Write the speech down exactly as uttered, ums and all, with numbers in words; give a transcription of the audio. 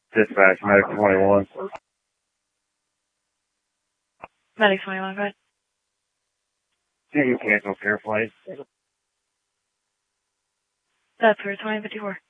Dispatch, Medic twenty-one. Medic twenty-one, go ahead. You can cancel care flight. That's for twenty fifty-four.